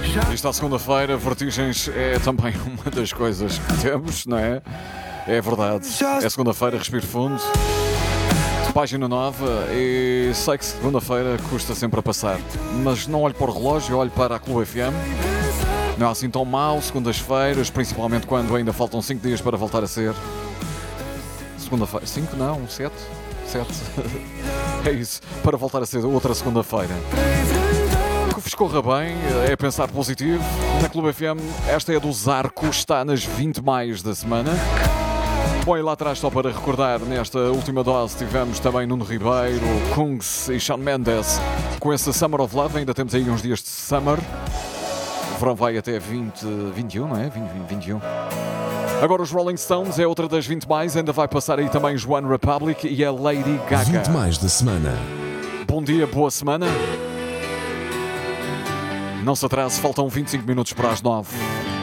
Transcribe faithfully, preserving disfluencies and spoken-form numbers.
Isto à segunda-feira, vertigens é também uma das coisas que temos, não é? É verdade. É segunda-feira, respiro fundo. Página nova e sei que segunda-feira custa sempre a passar. Mas não olho para o relógio, olho para a Clube F M. Não é assim tão mal, segundas-feiras, principalmente quando ainda faltam cinco dias para voltar a ser. Segunda-feira. cinco não, sete sete É isso, para voltar a ser outra segunda-feira. Que vos corra bem, é pensar positivo. Na Clube F M, esta é dos Arcos, está nas vinte mais da semana. Bom, e lá atrás, só para recordar, nesta última dose tivemos também Nuno Ribeiro, Kungs e Shawn Mendes com esse Summer of Love. Ainda temos aí uns dias de Summer. O verão vai até vinte, vinte e um, não é? vinte, vinte e um. Agora os Rolling Stones é outra das vinte mais. Ainda vai passar aí também One Republic e a Lady Gaga. vinte mais da semana. Bom dia, boa semana. Não se atrase, faltam vinte e cinco minutos para as nove.